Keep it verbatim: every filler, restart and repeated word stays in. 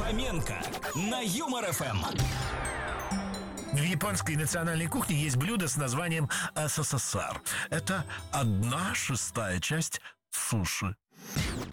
Фоменко на Юмор эф эм. В японской национальной кухне есть блюдо с названием СССР. Это одна шестая часть суши.